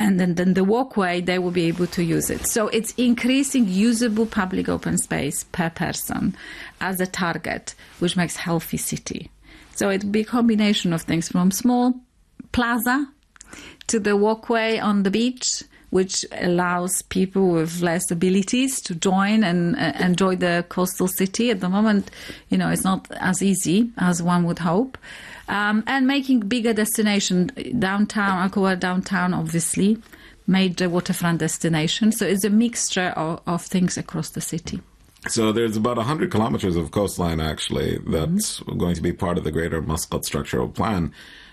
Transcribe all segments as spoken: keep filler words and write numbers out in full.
and then, then the walkway, they will be able to use it. So it's increasing usable public open space per person as a target, which makes healthy city. So it'll be a combination of things, from small plaza to the walkway on the beach, which allows people with less abilities to join and uh, enjoy the coastal city. At the moment, you know, it's not as easy as one would hope. Um, and making bigger destination, downtown, Alcoa downtown, obviously, major waterfront destination. So it's a mixture of, of things across the city. So there's about one hundred kilometers of coastline, actually, that's mm-hmm. going to be part of the Greater Muscat Structural Plan.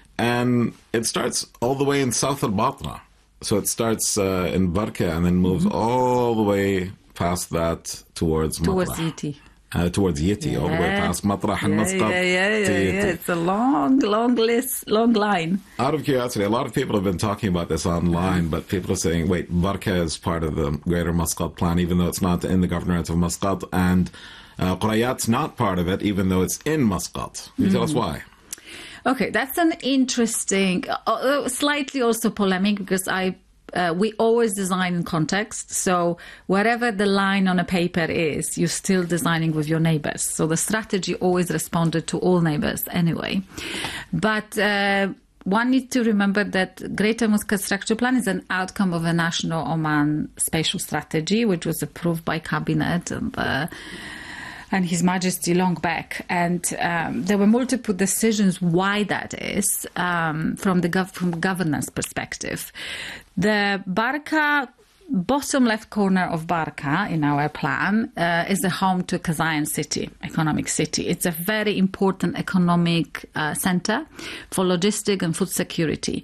And it starts all the way in south of Batra. So it starts uh, in Barka and then moves mm-hmm. all the way past that towards Towards Matrah. Yiti. Uh, towards Yiti, yeah. all the way past Matrah and yeah, Muscat yeah, yeah, yeah, to Yiti. Yeah. It's a long, long list, long line. Out of curiosity, a lot of people have been talking about this online, mm-hmm. but people are saying, wait, Barka is part of the Greater Muscat Plan, even though it's not in the Governorate of Muscat, and uh, Qurayat's not part of it, even though it's in Muscat. Can you mm-hmm. tell us why? Okay, that's an interesting, uh, slightly also polemic, because I uh, we always design in context. So wherever the line on a paper is, you're still designing with your neighbors. So the strategy always responded to all neighbors anyway. But uh, one needs to remember that Greater Muscat Structure Plan is an outcome of a National Oman Spatial Strategy, which was approved by Cabinet and uh, and His Majesty long back. And um, there were multiple decisions why that is um, from the gov- from governance perspective. The Barka, bottom left corner of Barka in our plan uh, is the home to Kazayan city, economic city. It's a very important economic uh, center for logistic and food security.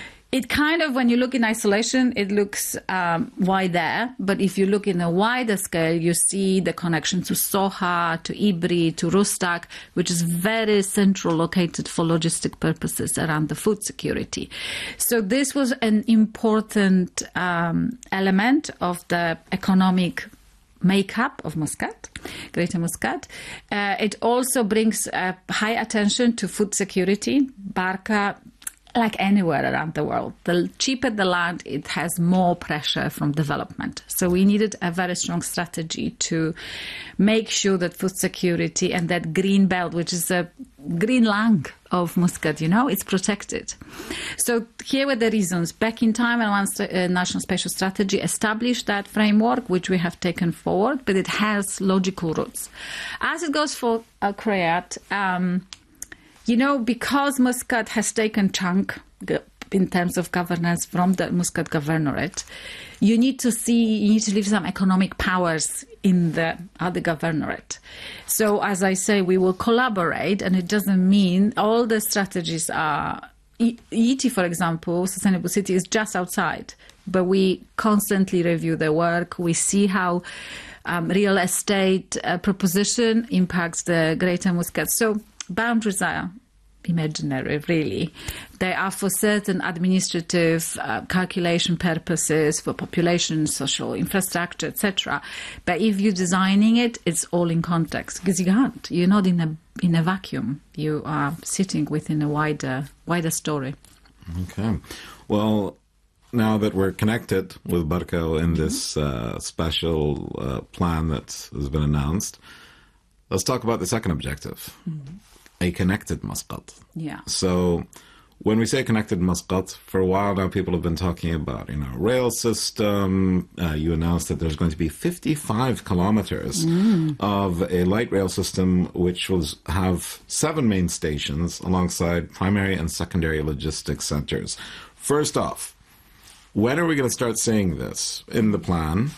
It kind of, when you look in isolation, it looks um, wide there. But if you look in a wider scale, you see the connection to Soha, to Ibri, to Rustak, which is very central located for logistic purposes around the food security. So this was an important um, element of the economic makeup of Muscat, Greater Muscat. Uh, it also brings uh, high attention to food security. Barka, like anywhere around the world, the cheaper the land, it has more pressure from development. So we needed a very strong strategy to make sure that food security and that green belt, which is a green lung of Muscat, you know, it's protected. So here were the reasons. Back in time, and once the uh, National Spatial Strategy established that framework, which we have taken forward, but it has logical roots. As it goes for Al Qurayat, um, you know, because Muscat has taken chunk in terms of governance from the Muscat Governorate, you need to see, you need to leave some economic powers in the other governorate. So, as I say, we will collaborate, and it doesn't mean all the strategies are... Yiti, for example, Sustainable City, is just outside, but we constantly review the work. We see how um, real estate uh, proposition impacts the Greater Muscat. So boundaries are imaginary, really. They are for certain administrative uh, calculation purposes, for population, social infrastructure, et cetera. But if you're designing it, it's all in context, because you can't. You're not in a in a vacuum. You are sitting within a wider wider story. Okay. Well, now that we're connected with Barka in this uh, special uh, plan that has been announced, let's talk about the second objective. Mm-hmm. A connected Muscat. Yeah. So when we say connected Muscat, for a while now people have been talking about, you know, rail system. Uh, you announced that there's going to be fifty-five kilometers mm. of a light rail system which will have seven main stations alongside primary and secondary logistics centers. First off, when are we going to start seeing this in the plan?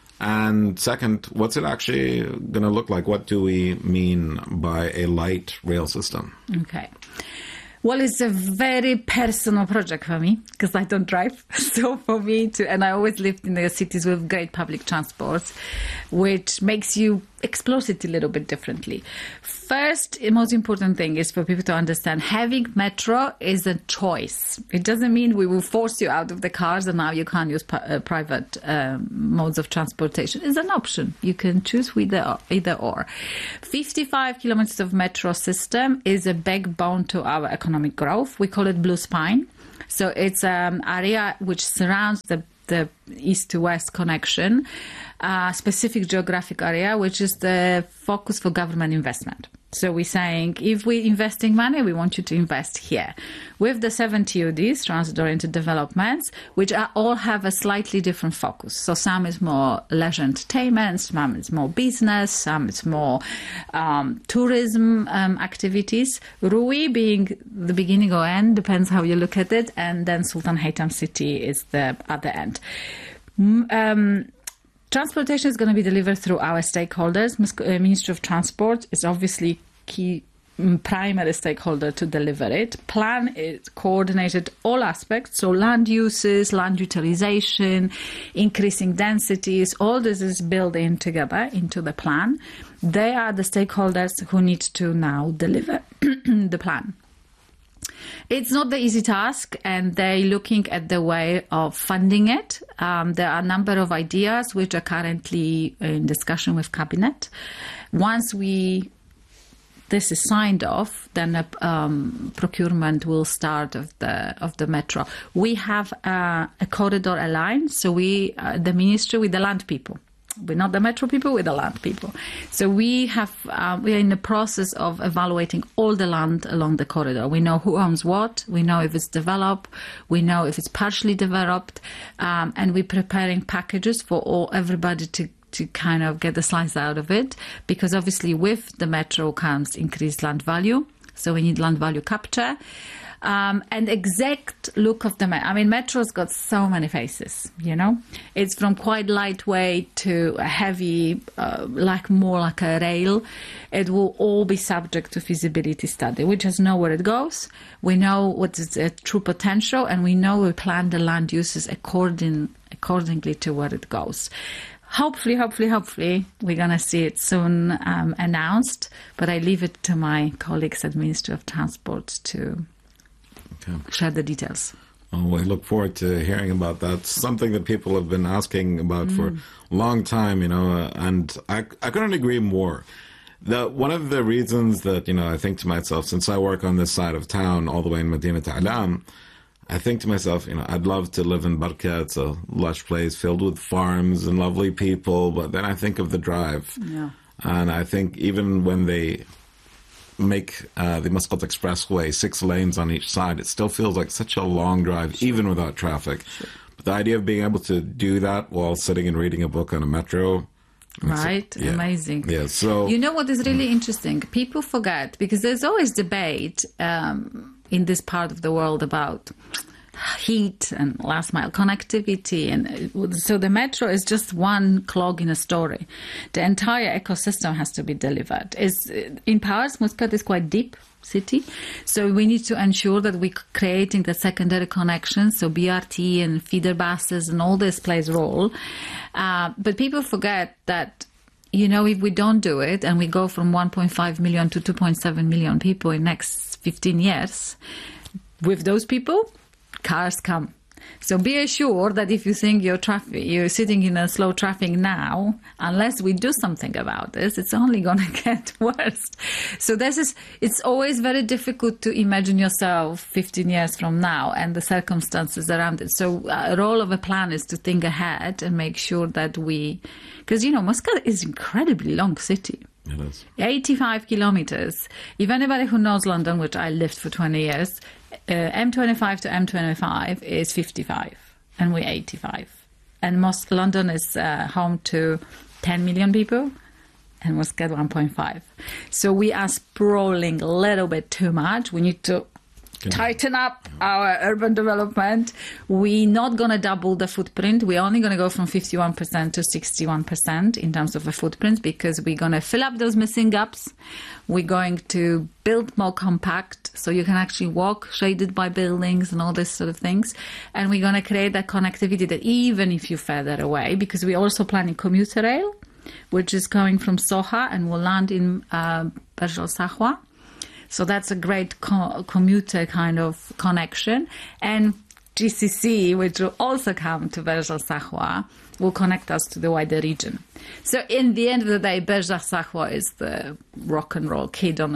And second, what's it actually going to look like? What do we mean by a light rail system? Okay. Well, it's a very personal project for me because I don't drive. So for me to, and I always lived in the cities with great public transport, which makes you explore it a little bit differently. First, the most important thing is for people to understand having metro is a choice. It doesn't mean we will force you out of the cars and now you can't use uh, private um, modes of transportation. It's an option. You can choose either, either or. fifty-five kilometers of metro system is a backbone to our economic growth. We call it Blue Spine. So it's an area which surrounds the the east to west connection, a specific geographic area, which is the focus for government investment. So we're saying, if we're investing money, we want you to invest here. With the seven T O Ds, transit-oriented developments, which are, all have a slightly different focus. So some is more leisure entertainment, some is more business, some is more um, tourism um, activities. Rui being the beginning or end, depends how you look at it, and then Sultan Haytham City is the other end. Um, Transportation is going to be delivered through our stakeholders. Ministry of Transport is obviously key primary stakeholder to deliver it. Plan is coordinated all aspects, so land uses, land utilization, increasing densities, all this is built in together into the plan. They are the stakeholders who need to now deliver the plan. It's not the easy task, and they're looking at the way of funding it. Um, there are a number of ideas which are currently in discussion with Cabinet. Once we this is signed off, then a um, procurement will start of the of the metro. We have uh, a corridor aligned, so we uh, the ministry with the land people. We're not the metro people, we're the land people. So we have, uh, we are in the process of evaluating all the land along the corridor. We know who owns what, we know if it's developed, we know if it's partially developed, um, and we're preparing packages for all everybody to to kind of get the slice out of it, because obviously with the metro comes increased land value. So we need land value capture. Um, and exact look of the metro. I mean, metro's got so many faces, you know. It's from quite lightweight to a heavy, uh, like more like a rail. It will all be subject to feasibility study. We just know where it goes. We know what is the true potential, and we know we plan the land uses according accordingly to where it goes. Hopefully, hopefully, hopefully, we're going to see it soon um, announced. But I leave it to my colleagues at Ministry of Transport to Okay. share the details. Oh, we look forward to hearing about that. Something that people have been asking about mm. for a long time, you know, uh, and I, I couldn't agree more. The, one of the reasons that, you know, I think to myself, since I work on this side of town, all the way in Medina Alam, I think to myself, you know, I'd love to live in Barka. It's a lush place filled with farms and lovely people, but then I think of the drive. Yeah. And I think even when they make uh, the Muscat Expressway six lanes on each side, it still feels like such a long drive, sure. even without traffic. Sure. But the idea of being able to do that while sitting and reading a book on a metro, right? Yeah. Amazing. Yeah. So you know what is really mm. interesting? People forget, because there's always debate um, in this part of the world about heat and last mile connectivity, and so the metro is just one clog in a story. The entire ecosystem has to be delivered. Is in Paris, Muscat is quite deep city, so we need to ensure that we're creating the secondary connections, so B R T and feeder buses and all this plays a role. Uh, but people forget that, you know, if we don't do it and we go from one point five million to two point seven million people in next fifteen years, with those people, cars come. So be assured that if you think you're traffic, you're sitting in a slow traffic now, unless we do something about this, it's only going to get worse. So this is, it's always very difficult to imagine yourself fifteen years from now and the circumstances around it. So a role of a plan is to think ahead and make sure that we, because, you know, Muscat is an incredibly long city. It is. eighty-five kilometers. If anybody who knows London, which I lived for twenty years, uh, M twenty-five to M twenty-five is fifty-five, and we're eighty-five. And most London is uh, home to ten million people, and Muscat one point five. So we are sprawling a little bit too much. We need to tighten up our urban development. We're not going to double the footprint. We're only going to go from fifty-one percent to sixty-one percent in terms of the footprint, because we're going to fill up those missing gaps. We're going to build more compact, so you can actually walk shaded by buildings and all this sort of things. And we're going to create that connectivity that even if you're further away, because we're also planning commuter rail, which is coming from Soha and will land in uh, Burj Al Sahwa. So that's a great co- commuter kind of connection. And G C C, which will also come to Burj Al Sahwa, will connect us to the wider region. So in the end of the day, Burj Al Sahwa is the rock and roll kid on a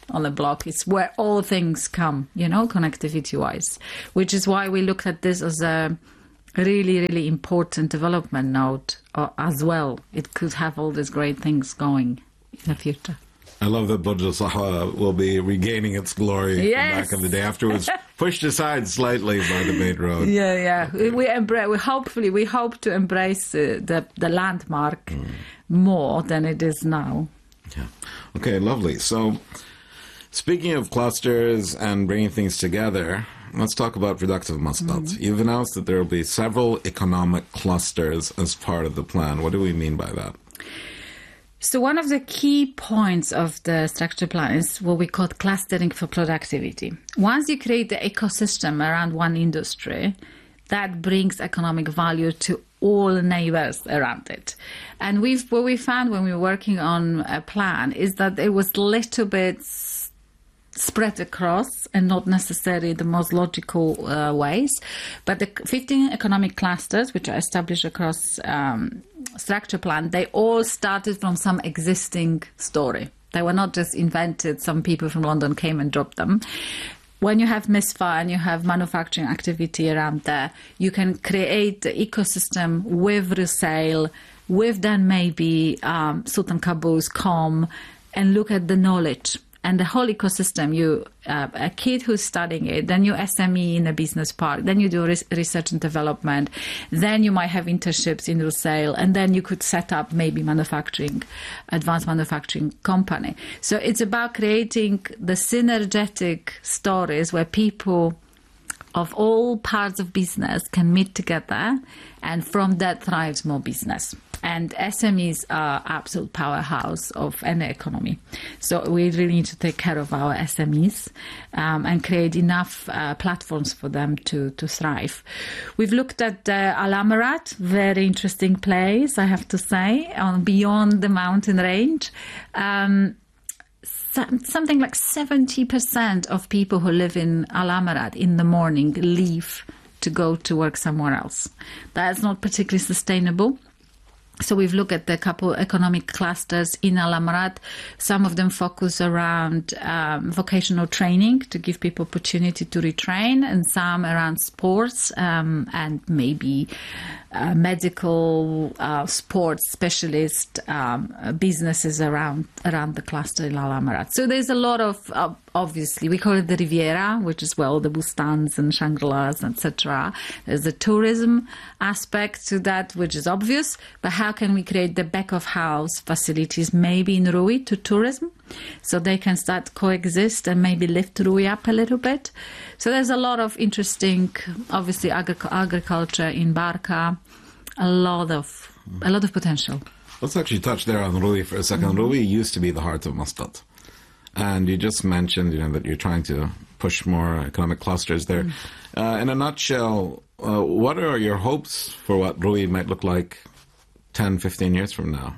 on the block. It's where all things come, you know, connectivity-wise, which is why we look at this as a really, really important development node uh, as well. It could have all these great things going in the future. I love that Burj Al Sahwa will be regaining its glory yes. from back in the day after it was pushed aside slightly by the main road. Yeah, yeah. We, we, embra- we hopefully we hope to embrace uh, the the landmark mm. more than it is now. Yeah. Okay, lovely. So, speaking of clusters and bringing things together, let's talk about Productive Muscat. Mm-hmm. You've announced that there will be several economic clusters as part of the plan. What do we mean by that? So one of the key points of the structure plan is what we call clustering for productivity. Once you create the ecosystem around one industry, that brings economic value to all neighbors around it. And we've what we found when we were working on a plan is that it was a little bit spread across and not necessarily the most logical uh, ways. But the fifteen economic clusters, which are established across um, structure plan, they all started from some existing story. They were not just invented. Some people from London came and dropped them. When you have MISFA and you have manufacturing activity around there, you can create the ecosystem with resale, with then maybe um, Sultan Qaboos, Com, and look at the knowledge. And the whole ecosystem, you uh, a kid who's studying it, then you S M E in a business park, then you do res- research and development, then you might have internships in resale, and then you could set up maybe manufacturing, advanced manufacturing company. So it's about creating the synergetic stories where people of all parts of business can meet together, and from that thrives more business. And S M Es are absolute powerhouse of any economy. So we really need to take care of our S M Es um, and create enough uh, platforms for them to, to thrive. We've looked at uh, Al Amarat, very interesting place, I have to say, on beyond the mountain range. Um, something like seventy percent of people who live in Al Amarat in the morning leave to go to work somewhere else. That's not particularly sustainable. So we've looked at a couple economic clusters in Al Amarat. Some of them focus around um, vocational training to give people opportunity to retrain, and some around sports um, and maybe uh, medical uh, sports specialist um, businesses around around the cluster in Al Amarat. So there's a lot of, uh, obviously, we call it the Riviera, which is, well, the Bustans and Shangri-Las, et cetera. There's a tourism aspect to that, which is obvious, but how can we create the back of house facilities maybe in Rui to tourism so they can start coexist and maybe lift Rui up a little bit? So there's a lot of interesting, obviously, agri- agriculture in Barca, a lot of a lot of potential. Let's actually touch there on Rui for a second. Mm-hmm. Rui used to be the heart of Muscat. And you just mentioned, you know, that you're trying to push more economic clusters there. Mm. Uh, in a nutshell, uh, what are your hopes for what Rui might look like ten, fifteen years from now?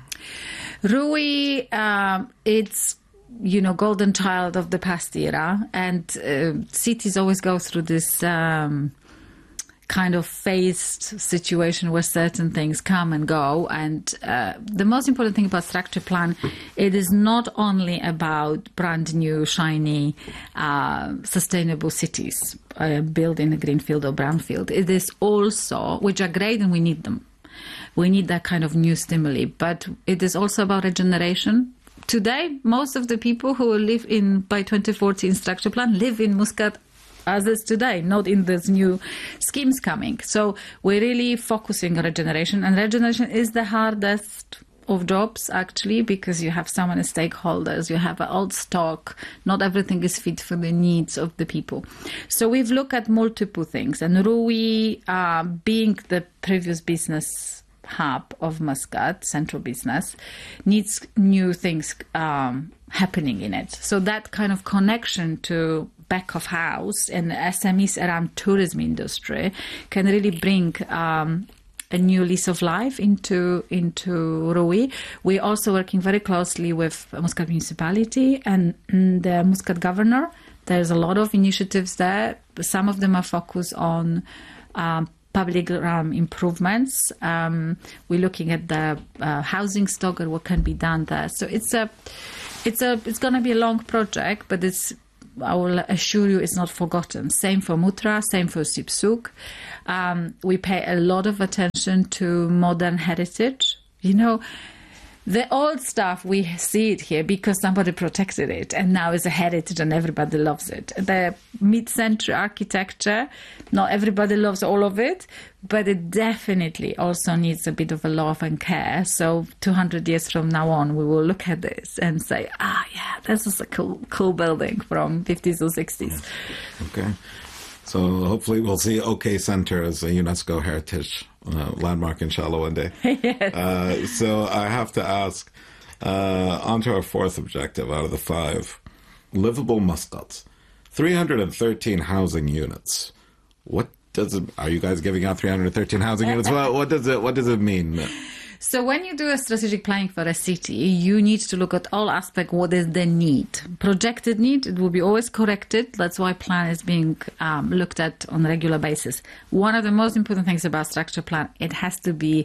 Rui, uh, it's, you know, golden child of the past era. And uh, cities always go through this um, kind of phased situation where certain things come and go. And uh, the most important thing about structure plan, it is not only about brand new, shiny, uh, sustainable cities uh, built in a greenfield or brownfield. It is also, which are great and we need them. We need that kind of new stimuli. But it is also about regeneration. Today, most of the people who will live in, by twenty fourteen structure plan, live in Muscat as is today, not in these new schemes coming. So we're really focusing on regeneration, and regeneration is the hardest of jobs, actually, because you have so many stakeholders, you have an old stock, not everything is fit for the needs of the people. So we've looked at multiple things, and Rui, uh, being the previous business hub of Muscat, central business, needs new things um, happening in it. So that kind of connection to back of house and S M Es around tourism industry can really bring um, a new lease of life into into Rui. We're also working very closely with Muscat municipality and the Muscat governor. There's a lot of initiatives there. Some of them are focused on um, public realm improvements. Um, we're looking at the uh, housing stock and what can be done there. So it's a, it's a, it's going to be a long project, but it's, I will assure you, it's not forgotten. Same for Mutra, same for Sipsuk. Um, we pay a lot of attention to modern heritage. You know, the old stuff, we see it here because somebody protected it, and now it's a heritage and everybody loves it. The mid-century architecture, not everybody loves all of it, but it definitely also needs a bit of a love and care. So two hundred years from now on, we will look at this and say, ah, yeah, this is a cool, cool building from fifties or sixties. Yeah. Okay. So hopefully we'll see OK Center as a UNESCO heritage uh, landmark, inshallah, one day. Yes. Uh, so I have to ask, uh, on to our fourth objective out of the five, livable Muscat. three hundred thirteen housing units. What does it, are you guys giving out three hundred thirteen housing units? Well, what does it, what does it mean? So when you do a strategic planning for a city, you need to look at all aspects. What is the need? Projected need, it will be always corrected. That's why plan is being um, looked at on a regular basis. One of the most important things about structure plan, it has to be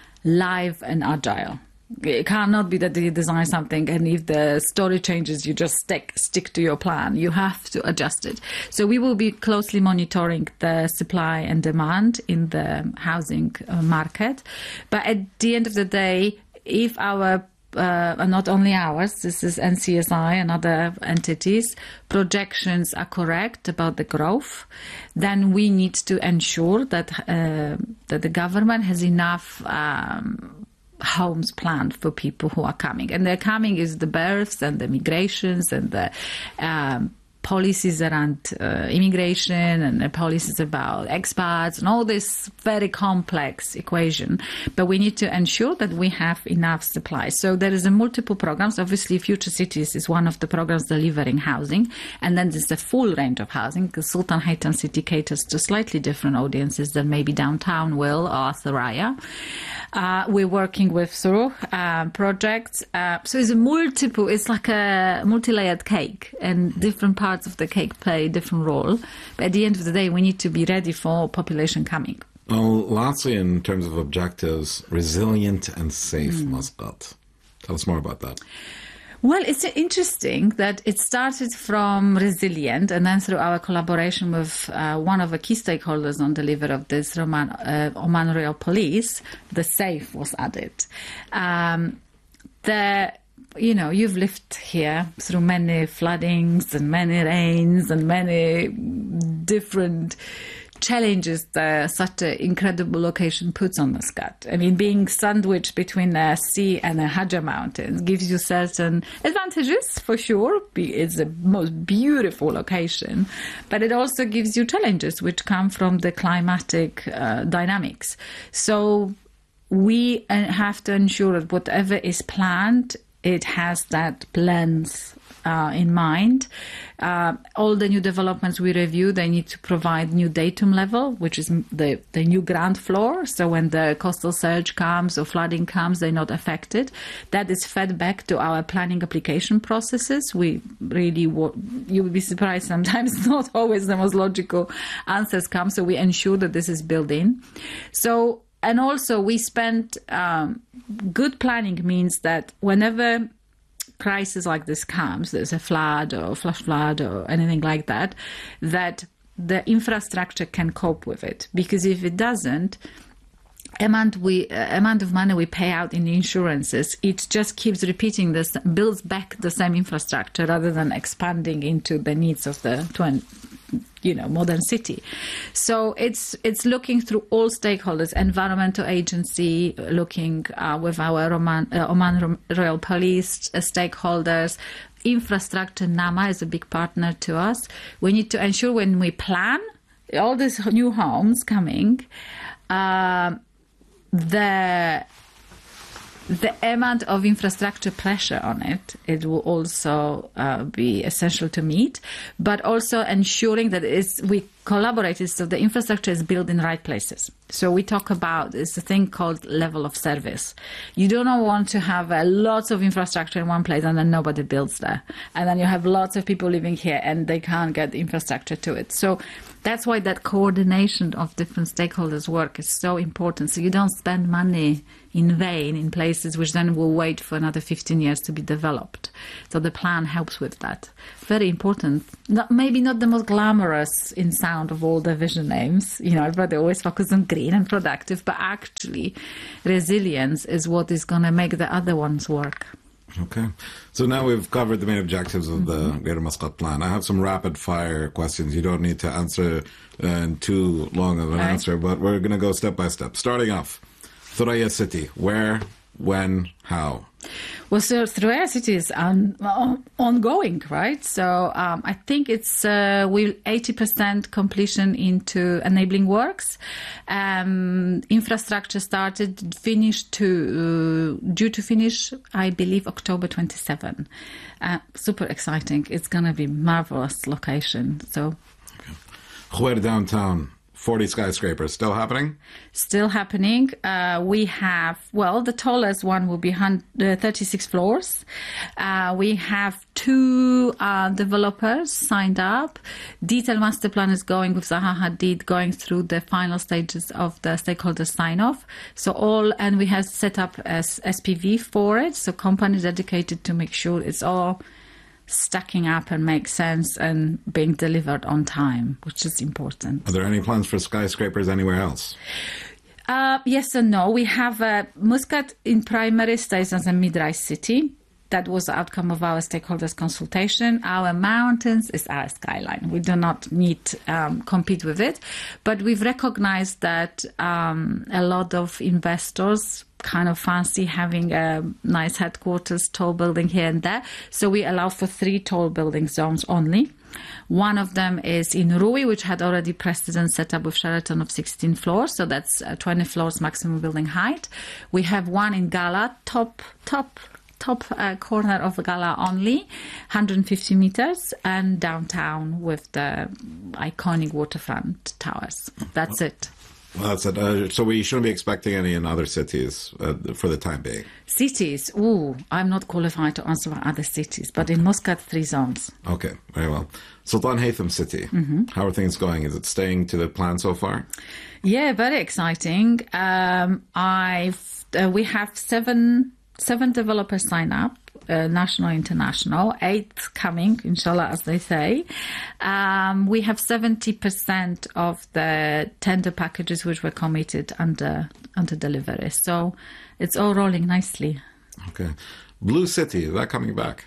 live and agile. It cannot be that you design something and if the story changes, you just stick stick to your plan. You have to adjust it. So we will be closely monitoring the supply and demand in the housing uh, market. But at the end of the day, if our uh, not only ours, this is N C S I and other entities, projections are correct about the growth, then we need to ensure that uh, that the government has enough um, homes planned for people who are coming. And the coming is the births and the migrations and the um, policies around uh, immigration and the policies about expats and all this very complex equation. But we need to ensure that we have enough supply. So there is a multiple programs. Obviously, Future Cities is one of the programs delivering housing. And then there's the full range of housing because Sultan Haytham City caters to slightly different audiences than maybe downtown will or Thuraya. Uh, we're working with Suru uh, projects. Uh, so it's a multiple, it's like a multi-layered cake and different parts of the cake play a different role. But at the end of the day, we need to be ready for population coming. Well, lastly, in terms of objectives, resilient and safe mm. Muscat. Tell us more about that. Well, it's interesting that it started from resilient and then through our collaboration with uh, one of the key stakeholders on delivery of this, Oman, uh, Oman Royal Police, the SAFE was added. Um, the You know, you've lived here through many floodings and many rains and many different challenges that such an incredible location puts on Muscat. I mean, being sandwiched between a sea and a Hajar Mountains gives you certain advantages, for sure. It's the most beautiful location, but it also gives you challenges which come from the climatic uh, dynamics. So we have to ensure that whatever is planned, it has that lens uh, in mind. Uh, all the new developments we review, they need to provide new datum level, which is the, the new ground floor. So when the coastal surge comes or flooding comes, they're not affected. That is fed back to our planning application processes. We really, you would be surprised sometimes not always the most logical answers come. So we ensure that this is built in. So And also we spend, um, good planning means that whenever crisis like this comes, there's a flood or flash flood or anything like that, that the infrastructure can cope with it. Because if it doesn't, amount we uh, amount of money we pay out in the insurances, it just keeps repeating this, builds back the same infrastructure rather than expanding into the needs of the twenty, you know, modern city. So it's it's looking through all stakeholders, environmental agency, looking uh, with our Oman, uh, Oman Royal Police uh, stakeholders. Infrastructure, NAMA is a big partner to us. We need to ensure when we plan all these new homes coming, uh, the the amount of infrastructure pressure on it, it will also uh, be essential to meet, but also ensuring that it's, we collaborated so the infrastructure is built in the right places. So we talk about it's a thing called level of service. You do not want to have uh, lots of infrastructure in one place and then nobody builds there. And then you have lots of people living here and they can't get the infrastructure to it. So that's why that coordination of different stakeholders' work is so important. So you don't spend money in vain in places which then will wait for another fifteen years to be developed. So the plan helps with that. Very important. Not, maybe not the most glamorous in sound of all the vision names. You know, everybody always focuses on green and productive, but actually resilience is what is going to make the other ones work. Okay. So now we've covered the main objectives of the Greater Muscat Plan. I have some rapid fire questions. You don't need to answer uh, in too long of an Right. answer, but we're going to go step by step. Starting off, Thuraya City. Where, when, how? Well, so Thuraya City is on, on, ongoing, right? So um, I think it's uh, we eighty percent completion into enabling works. Um, infrastructure started, finished to uh, due to finish, I believe, October twenty-seventh. Uh, super exciting! It's going to be marvelous location. So Khuer downtown. forty skyscrapers. Still happening? still happening. Uh, we have, well, the tallest one will be one hundred thirty-six floors. Uh, we have two uh, developers signed up. Detailed master plan is going with Zaha Hadid, going through the final stages of the stakeholder sign-off. So all, and we have set up as S P V for it. So companies dedicated to make sure it's all stacking up and make sense and being delivered on time, which is important. Are there any plans for skyscrapers anywhere else? Uh, yes and no. We have uh, Muscat in primary stays as a mid-rise city. That was the outcome of our stakeholders consultation. Our mountains is our skyline. We do not need um, compete with it, but we've recognized that um, a lot of investors kind of fancy having a nice headquarters, tall building here and there. So we allow for three tall building zones only. One of them is in Rui, which had already precedent set up with Sheraton of sixteen floors. So that's uh, twenty floors maximum building height. We have one in Gala, top, top, top uh, corner of Gala only, one hundred fifty meters, and downtown with the iconic waterfront towers. That's it. Well, that's it. Uh, so we shouldn't be expecting any in other cities uh, for the time being. Cities, ooh, I'm not qualified to answer about other cities, but in Muscat, three zones. Okay, very well. Sultan Haytham City. Mm-hmm. How are things going? Is it staying to the plan so far? Yeah, very exciting. Um, I've uh, we have seven seven developers sign up. Uh, national, international, eight coming, inshallah, as they say. Um, we have seventy percent of the tender packages which were committed under under delivery. So it's all rolling nicely. Okay. Blue City, is that coming back?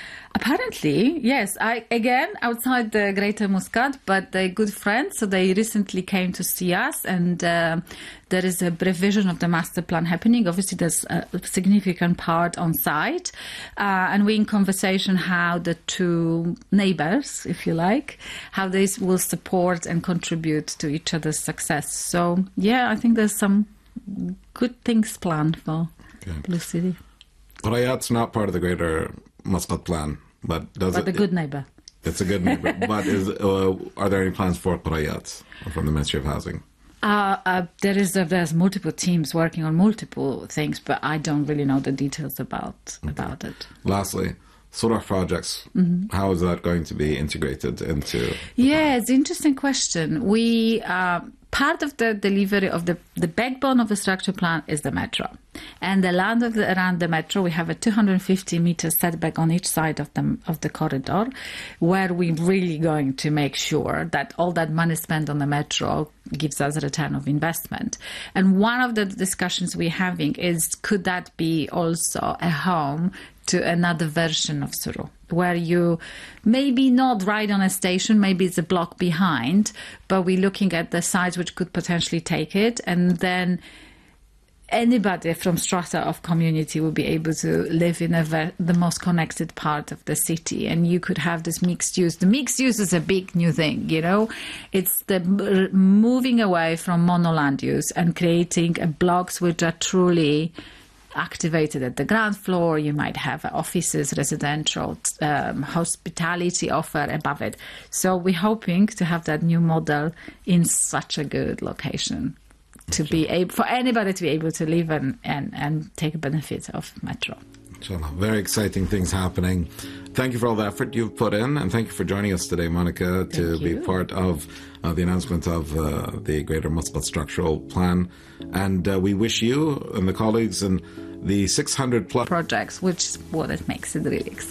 Apparently, yes. I again outside the Greater Muscat, but they're good friends. So they recently came to see us, and uh, there is a revision of the master plan happening. Obviously, there's a significant part on site, uh, and we're in conversation how the two neighbours, if you like, how they will support and contribute to each other's success. So, yeah, I think there's some good things planned for Okay. Blue City. Qurayat's not part of the Greater Muscat Plan, but does But it? the good neighbour. It's a good neighbor. But is uh, are there any plans for Qurayat from the Ministry of Housing? Uh, uh, there is uh, there's multiple teams working on multiple things, but I don't really know the details about okay. about it. Lastly, Surah projects. Mm-hmm. How is that going to be integrated into? Yeah, it's an interesting question. We uh, part of the delivery of the the backbone of the structure plan is the metro, and the land of the, around the metro. We have a two hundred fifty meter setback on each side of the of the corridor, where we're really going to make sure that all that money spent on the metro gives us a return of investment. And one of the discussions we're having is, could that be also a home to another version of Suru, where you maybe not right on a station, maybe it's a block behind, but we're looking at the sites which could potentially take it, and then anybody from strata of community will be able to live in a ver- the most connected part of the city, and you could have this mixed use. The mixed use is a big new thing, you know. It's the r- moving away from monoland use and creating a blocks which are truly activated at the ground floor. You might have offices, residential, um, hospitality offer above it. So we're hoping to have that new model in such a good location to be able for anybody to be able to live and, and, and take benefit of metro. Very exciting things happening. Thank you for all the effort you've put in, and thank you for joining us today, Monica, to Thank you. be part of uh, the announcement of uh, the Greater Muscat Structural Plan. And uh, we wish you and the colleagues and the six hundred plus projects, which is what it makes it really exciting.